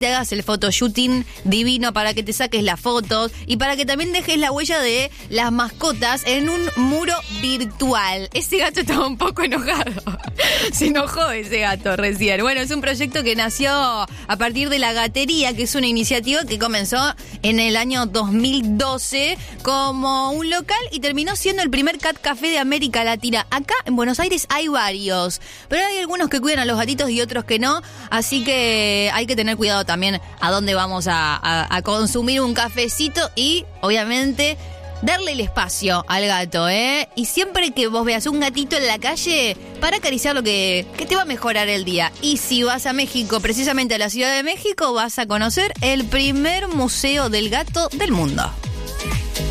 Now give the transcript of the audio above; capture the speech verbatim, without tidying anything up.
te hagas el photoshooting divino, para que te saques las fotos y para que también dejes la huella de las mascotas en un muro virtual. Ese gato estaba un poco enojado. Se enojó ese gato recién. Bueno, es un proyecto que nació a partir de La Gatería, que es una iniciativa que comenzó en el año dos mil doce como un local y terminó siendo el primer cat café de América Latina. Acá en Buenos Aires hay varios, pero hay algunos que cuidan a los gatitos y otros que no, así que hay que tener cuidado también a dónde vamos a, a, a consumir un cafecito y, obviamente, darle el espacio al gato, ¿eh? Y siempre que vos veas un gatito en la calle, para acariciar lo que, que te va a mejorar el día. Y si vas a México, precisamente a la Ciudad de México, vas a conocer el primer museo del gato del mundo.